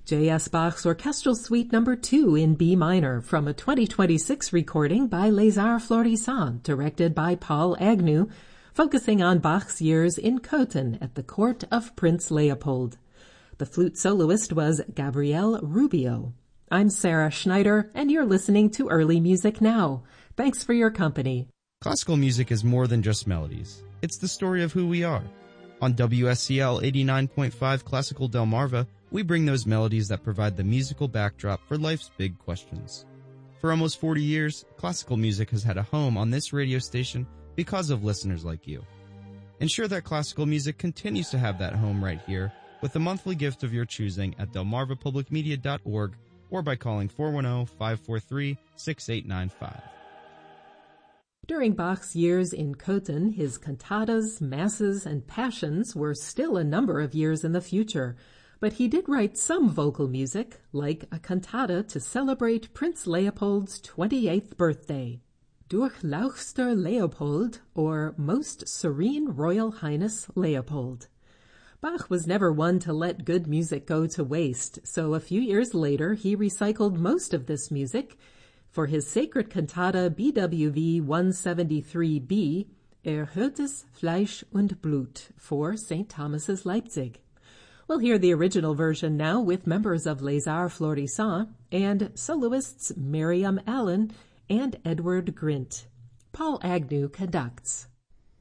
J.S. Bach's Orchestral Suite No. 2 in B minor from a 2026 recording by Les Arts Florissants, directed by Paul Agnew, focusing on Bach's years in Cothen at the court of Prince Leopold. The flute soloist was Gabrielle Rubio. I'm Sarah Schneider, and you're listening to Early Music Now. Thanks for your company. Classical music is more than just melodies. It's the story of who we are. On WSCL 89.5 Classical Delmarva, we bring those melodies that provide the musical backdrop for life's big questions. For almost 40 years, classical music has had a home on this radio station because of listeners like you. Ensure that classical music continues to have that home right here with a monthly gift of your choosing at delmarvapublicmedia.org or by calling 410-543-6895. During Bach's years in Cothen, his cantatas, masses, and passions were still a number of years in the future, but he did write some vocal music, like a cantata to celebrate Prince Leopold's 28th birthday, Durchlauchster Leopold, or Most Serene Royal Highness Leopold. Bach was never one to let good music go to waste, so a few years later he recycled most of this music for his sacred cantata BWV 173b, Erhöhtes Fleisch und Blut, for St. Thomas's Leipzig. We'll hear the original version now with members of Les Arts Florissants and soloists Miriam Allen and Edward Grint. Paul Agnew conducts.